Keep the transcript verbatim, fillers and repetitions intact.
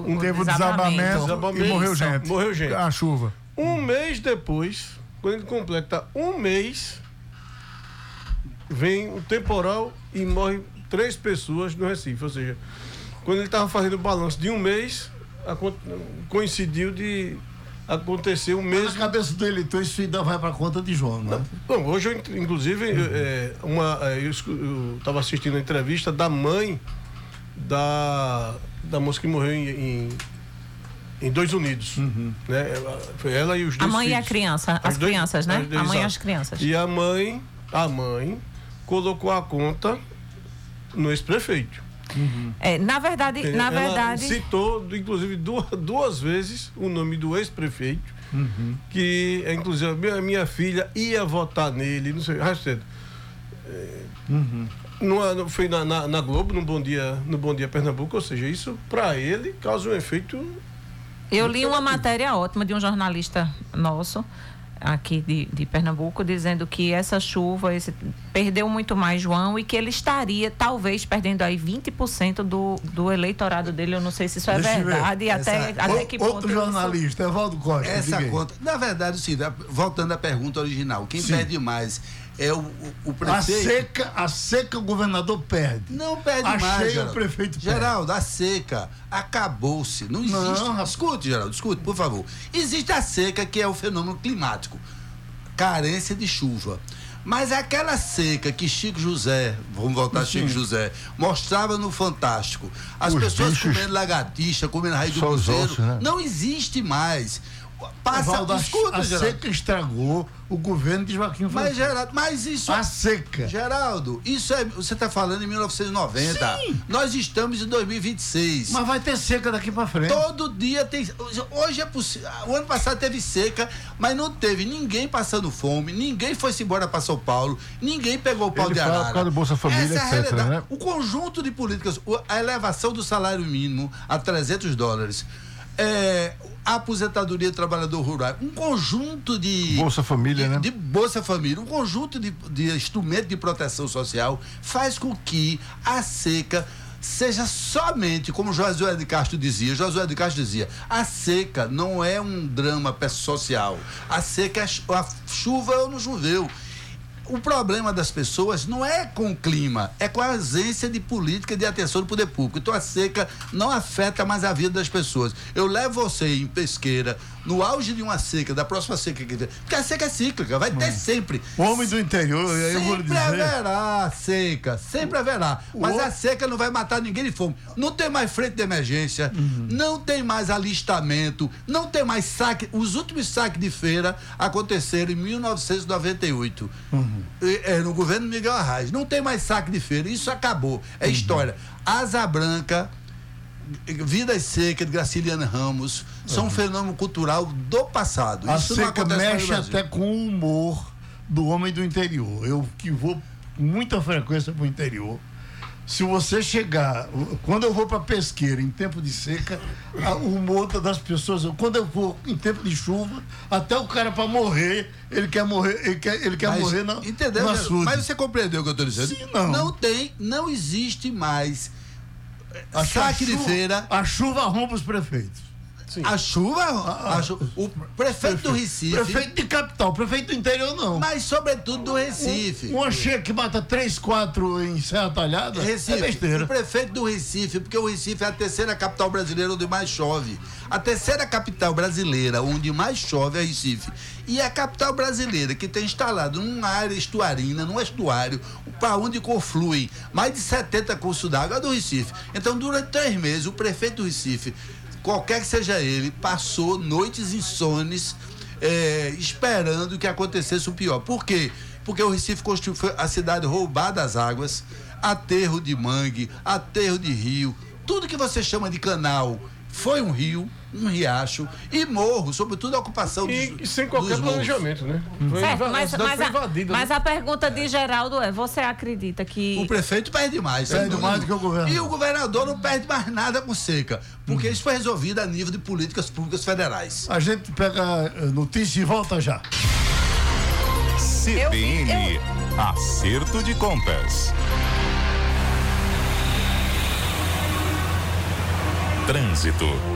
um teve o desabamento, desabamento e morreu gente. Morreu gente. A chuva. Um mês depois, quando ele completa um mês, vem um temporal e morre três pessoas no Recife. Ou seja, quando ele estava fazendo o balanço de um mês, coincidiu de acontecer o mesmo. Na cabeça do eleitor, isso ainda vai para conta de João, né? Não, hoje, eu, inclusive, uhum. é, uma, eu estava assistindo a entrevista da mãe da, da moça que morreu em, em, em Dois Unidos. Uhum. Né? Foi ela e os dois A mãe filhos. e a criança, as, as dois, crianças, né? Dois, a mãe e as crianças. E a mãe, a mãe colocou a conta no ex-prefeito. Uhum. É, na verdade, na Ela verdade... citou, inclusive, duas, duas vezes o nome do ex-prefeito, uhum. que, inclusive, a minha, minha filha ia votar nele, não sei, Rastedo. É, uhum. no, foi na, na, na Globo, no Bom Dia, no Bom Dia Pernambuco, ou seja, isso, para ele, causa um efeito... Eu li uma matéria ótima de um jornalista nosso, aqui de, de Pernambuco, dizendo que essa chuva esse, perdeu muito mais João e que ele estaria talvez perdendo aí vinte por cento do, do eleitorado dele. Eu não sei se isso é Deixa verdade e até, essa, até que ponto. Outro jornalista, isso... Evaldo Costa. Essa conta, na verdade, sim, voltando à pergunta original, quem sim. perde mais é o, o, o prefeito. A seca, a seca o governador perde. Não perde a mais. Cheia, Geraldo. O prefeito Geraldo, perde. a seca acabou-se. Não existe. Não. Escute, Geraldo, escute, por favor. Existe a seca, que é o fenômeno climático. Carência de chuva. Mas aquela seca que Chico José, vamos voltar a Chico José, mostrava no Fantástico, as os pessoas bichos, comendo lagartixa, comendo raiz do cruzeiro, né? Não existe mais. Passa, Evaldo, escuta, a Geraldo. seca estragou o governo de Joaquim Francisco. Mas, Geraldo, mas isso... A seca. Geraldo, isso é... Você está falando em mil novecentos e noventa. Sim. Nós estamos em dois mil e vinte e seis. Mas vai ter seca daqui para frente. Todo dia tem... Hoje é possível... O ano passado teve seca, mas não teve ninguém passando fome, ninguém foi-se embora para São Paulo, ninguém pegou o pau Ele de arara. Por causa do Bolsa Família, essa é a etcétera, realidade. Né? O conjunto de políticas, a elevação do salário mínimo a trezentos dólares, é, a aposentadoria do trabalhador rural, um conjunto de... Bolsa Família, de, né? De Bolsa Família, um conjunto de, de instrumentos de proteção social faz com que a seca seja somente, como Josué de Castro dizia, Josué de Castro dizia, a seca não é um drama social, a seca, é a chuva ou não choveu. O problema das pessoas não é com o clima, é com a ausência de política de atenção do poder público. Então a seca não afeta mais a vida das pessoas. Eu levo você em Pesqueira, no auge de uma seca, da próxima seca que vem, porque a seca é cíclica, vai ter sempre. O homem do interior, eu vou lhe dizer. Sempre haverá seca, sempre haverá. Mas a seca não vai matar ninguém de fome. Não tem mais frente de emergência, uhum. não tem mais alistamento, não tem mais saque. Os últimos saques de feira aconteceram em mil novecentos e noventa e oito. Uhum. É, no governo Miguel Arraes. Não tem mais saque de feira, isso acabou. É uhum. história. Asa Branca, Vidas Secas de Graciliano Ramos são uhum. um fenômeno cultural do passado. A isso seca mexe até com o humor do homem do interior. Eu que vou com muita frequência para o interior. Se você chegar, quando eu vou para Pesqueira em tempo de seca, a, o humor das pessoas, quando eu vou em tempo de chuva, até o cara para morrer, ele quer morrer, ele quer, ele quer mas, morrer na, entendeu, no açude. Mas você compreendeu o que eu estou dizendo? Sim, não. Não tem, não existe mais a saque chuva, de feira. A chuva arromba os prefeitos. Sim. A chuva, a, a chuva, o prefeito, prefeito do Recife. Prefeito de capital, prefeito do interior não. Mas sobretudo do Recife. Um, uma cheia que mata três, quatro em Serra Talhada. Recife, é besteira. O prefeito do Recife, porque o Recife é a terceira capital brasileira onde mais chove. A terceira capital brasileira onde mais chove é Recife. E a capital brasileira que tem instalado numa área estuarina, num estuário, para onde confluem mais de setenta cursos d'água é do Recife. Então, durante três meses, o prefeito do Recife, qualquer que seja ele, passou noites insones é, esperando que acontecesse o pior. Por quê? Porque o Recife construiu, foi a cidade roubada das águas, aterro de mangue, aterro de rio, tudo que você chama de canal foi um rio, um riacho e morro, sobretudo a ocupação e, dos e sem qualquer planejamento, né? Foi certo, inv... mas, mas, a, invadida, mas né? a pergunta de Geraldo é, você acredita que... O prefeito perde mais. Perde mais do que o governador. E o governador não perde mais nada com seca, porque hum. isso foi resolvido a nível de políticas públicas federais. A gente pega notícia e volta já. C B N, eu... Acerto de Contas. Trânsito.